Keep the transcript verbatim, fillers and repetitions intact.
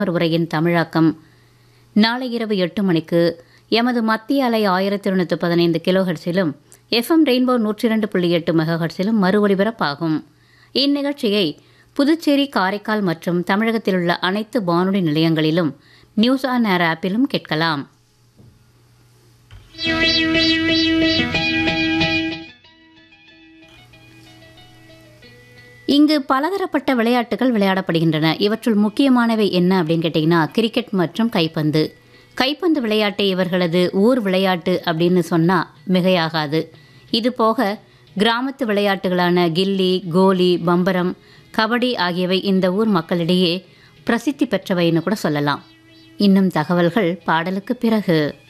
உரையின் தமிழாக்கம் நாளை இரவு எட்டு மணிக்கு எமது மத்திய அலை ஆயிரத்தி இருநூற்று பதினைந்து கிலோஹெர்ட்ஸிலும் எஃப்எம் ரெயின்போ நூற்றி இரண்டு புள்ளி எட்டு மெகாஹெர்ட்ஸிலும் மறு ஒலிபரப்பாகும். இந்நிகழ்ச்சியை புதுச்சேரி, காரைக்கால் மற்றும் தமிழகத்தில் உள்ள அனைத்து வானொலி நிலையங்களிலும் நியூஸ் ஆன் ஏர் ஆப்பிலும் கேட்கலாம். இங்கு பலதரப்பட்ட விளையாட்டுகள் விளையாடப்படுகின்றன. இவற்றுள் முக்கியமானவை என்ன அப்படின்னு கேட்டிங்கன்னா, கிரிக்கெட் மற்றும் கைப்பந்து. கைப்பந்து விளையாட்டை இவர்களது ஊர் விளையாட்டு அப்படின்னு சொன்னால் மிகையாகாது. இது போக கிராமத்து விளையாட்டுகளான கில்லி, கோலி, பம்பரம், கபடி ஆகியவை இந்த ஊர் மக்களிடையே பிரசித்தி பெற்றவைன்னு கூட சொல்லலாம். இன்னும் தகவல்கள் பாடலுக்கு பிறகு.